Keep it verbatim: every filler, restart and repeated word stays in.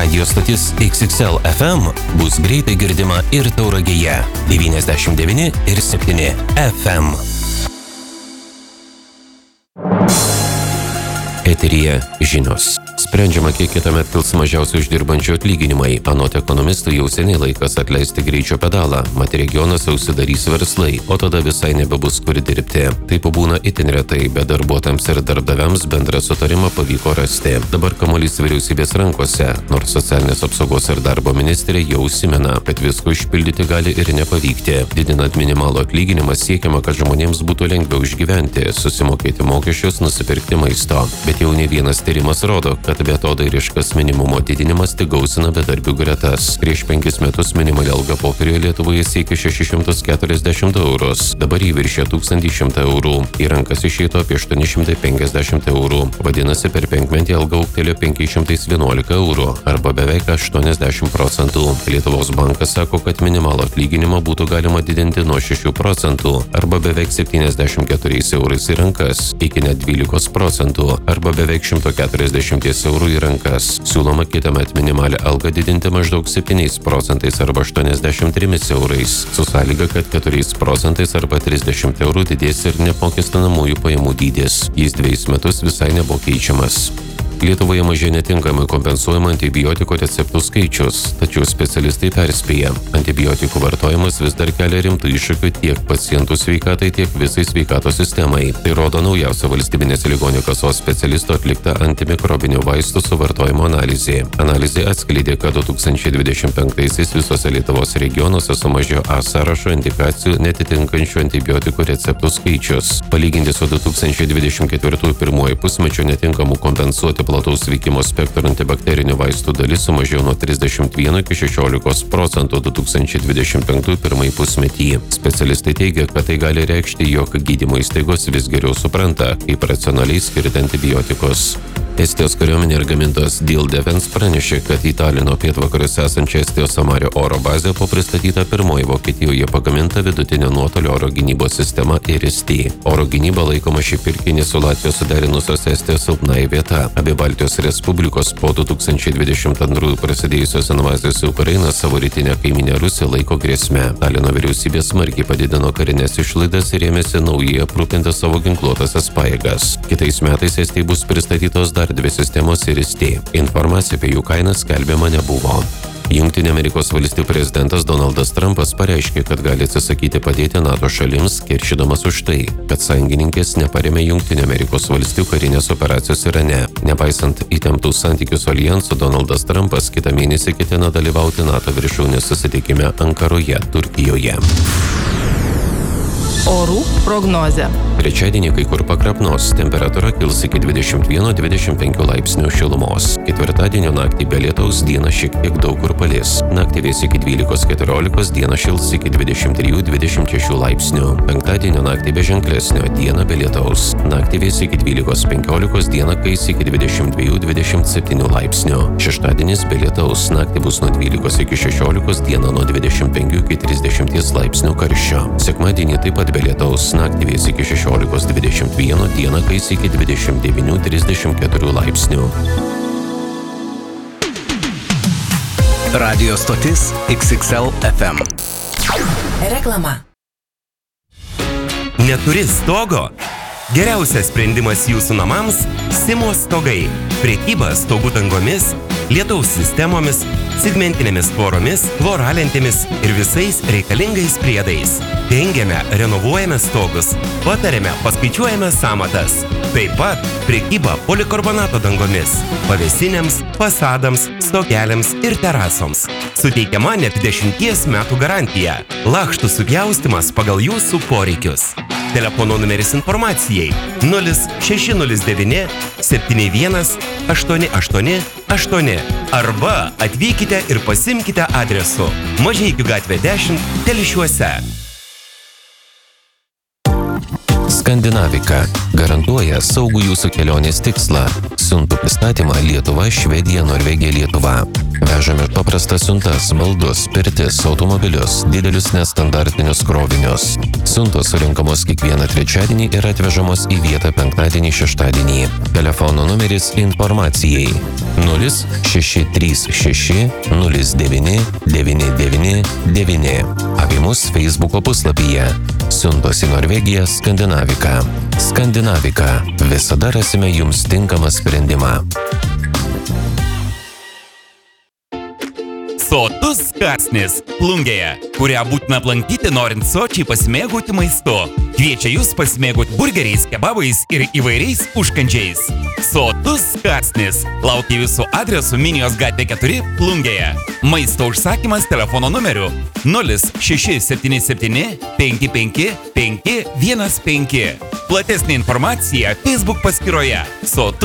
Radio stotis X X L F M bus greitai girdima ir Tauragėje devyniasdešimt devyni ir septyni F M. Eteryje žinios. Sprendžiama, kiek kitąmet kils mažiausiai uždirbančių atlyginimai. Anot ekonomistų jau seniai laikas atleisti greičio pedalą. Mat regionuose užsidarys verslai, o tada visai nebebus kur dirbti. Taip būna itin retai, bet darbuotojams ir darbdaviams bendrą sutarimą pavyko rasti. Dabar kamuolys vyriausybės rankose, nors socialinės apsaugos ir darbo ministrė jau užsimena, kad visko išpildyti gali ir nepavykti. Didinant minimalų atlyginimą siekiama, kad žmonėms būtų lengviau išgyventi, susimokėti mokesčius, nusipirkti maisto. Bet jau ne vienas tyrimas rodo, kad beatodairiškas minimumo didinimas tik gausina bedarbių gretas. Prieš penkis metus minimali alga popieriuje Lietuvoje siekia šešis šimtus keturiasdešimt eurus, dabar jį viršė tūkstantį šimtą eurų. Į rankas išeitų apie aštuoni šimtai penkiasdešimt eurų. Vadinasi, per penkmetį alga augtelėjo penki šimtai vienuolika eurų, arba beveik aštuoniasdešimt procentų. Lietuvos bankas sako, kad minimalų atlyginimą būtų galima didinti nuo šešių procentų, arba beveik septyniasdešimt keturiais eurais į rankas, iki net dvylikos procentų, arba beveik šimto keturiasdešimt eurų į rankas. Siūloma kitąmet minimalią algą didinti maždaug septyniais procentais arba aštuoniasdešimt trimis eurais, su sąlyga, kad keturiais procentais arba trisdešimt eurų didės ir neapmokestinamųjų pajamų dydis. Jis dvejus metus visai nebuvo keičiamas. Lietuvoje mažėja netinkamai kompensuojama antibiotikų receptų skaičius, tačiau specialistai perspėja, antibiotikų vartojimas vis dar kelia rimtų iššūkių tiek pacientų sveikatai, tiek visai sveikatos sistemai. Tai rodo naujausia valstybinės ligonių kasos specialistų atlikta antimikrobinių vaistų suvartojimo analizė. Analizė atskleidė, kad du tūkstančiai dvidešimt penktaisiais visose Lietuvos regionuose sumažėjo A sąrašo indikacijų netitinkančių antibiotikų receptų skaičius. Palyginti su du tūkstančiai dvidešimt ketvirtųjų pirmuoju pusmečiu netinkamų kompensuoti plataus veikimo spektro antibakterinių vaistų dalis sumažėjo nuo trisdešimt vieno iki šešiolikos procentų du tūkstančiai dvidešimt penktųjų pirmąjį pusmetį. Specialistai teigia, kad tai gali reikšti, jog gydymo įstaigos vis geriau supranta, kaip racionaliai skirti antibiotikus. Estijos kariuomenė ir gamintojas Diehl Defence pranešė, kad į Talino pietvakariuose esančią Estijos Samario oro bazę buvo pristatyta pirmoji Vokietijoje pagaminta vidutinio nuotolio oro gynybos sistema I R I S T. Oro gynyba laikoma šį pirkinį su Latvijos suderinusios Estijos silpnąja vieta. Abi Baltijos Respublikos po du tūkstančiai dvidešimt antrųjų prasidėjusios invazijos į Ukrainą savo rytinę kaiminę Rusiją laiko grėsme. Talino vyriausybė smarkiai padidino karinės išlaidas ir ėmėsi naujai aprūpinti savo ginkluotąsias pajėgas. Kitais metais Estijai bus pristatytos dar dvi sistemos I R I S T. Informacija apie jų kainą skelbiama nebuvo. Jungtinių Amerikos valstijų prezidentas Donaldas Trumpas pareiškė, kad gali atsisakyti padėti NATO šalims, keršydamas už tai, kad sąjungininkės neparėmė Jungtinių Amerikos valstijų karinės operacijos Irane. Nepaisant įtemptų santykių su aljansu, Donaldas Trumpas kitą mėnesį ketina dalyvauti NATO viršūnės susitikime Ankaroje, Turkijoje. Orų prognozė. Trečiadienį kai kur pakrapnos, temperatūra kils iki dvidešimt vieno dvidešimt penkių laipsnių šilumos. Ketvirtadienio naktį be lietaus, dieną šiek tiek daug kur palis. Naktį vės iki dvylikos keturiolikos, dieną šils iki dvidešimt trijų dvidešimt šešių laipsnių. Penktadienio naktį be ženklesnio, dieną be lietaus. Naktį vės iki dvylikos penkiolikos, dieną kais iki dvidešimt dviejų dvidešimt septynių laipsnių. Šeštadienis be lietaus, naktį bus nuo dvylikos iki šešiolikos, dieną nuo dvidešimt penkių iki trisdešimties laipsnių karščio. Sekmadienį taip pat be lietaus, naktį vės iki šešiolikos dvidešimt vieno, dieną kais iki dvidešimt devynių trisdešimt keturių laipsnių. Radio stotis X X L F M. Reklama. Neturi stogo? Geriausias sprendimas jūsų namams – Simo stogai. Prekyba stogų dangomis, lietaus sistemomis, segmentinėmis tvoromis, voralentėmis ir visais reikalingais priedais. Dengiame, renovuojame stogus, patariame, paskaičiuojame sąmatas. Taip pat prekyba polikarbonato dangomis, pavėsinėms, fasadams, stogeliams ir terasoms. Suteikiama net dešimties metų garantija. Lakštų supjaustymas pagal jūsų poreikius. Telefono numeris informacijai nulis šeši nulis devyni septyni vienas aštuoni aštuoni aštuoni arba atvykite ir pasimkite adresu Mažeikių gatvė dešimt, Telšiuose. Skandinavika garantuoja saugų jūsų kelionės tikslą. Siuntų pristatymą Lietuva, Švedija, Norvegija, Lietuva. Vežame paprastas siuntas, baldus, pirtis, automobilius, didelius nestandartinius krovinius. Siuntos surinkamos kiekvieną trečiadienį ir atvežamos į vietą penktadienį, šeštadienį. Telefono numeris informacijai nulis šeši trys šeši nulis devyni devyni devyni devyni. Apie mus Facebooko puslapyje. Siuntos į Norvegiją Skandinavika. Skandinavika. Visada rasime jums tinkamą sprendimą. Sotus kąsnis Plungėje, kurią būtina aplankyti norint sočiai pasimėgauti maistu. Kviečia jūs pasimėgauti burgeriais, kebabais ir įvairiais užkandžiais. Sotus kąsnis laukia jūsų adresu Minijos gatvė keturi Plungėje. Maisto užsakymas telefono numeriu nulis šeši septyni septyni penki penki penki vienas penki. Platesnė informacija Facebook paskyroje Sotus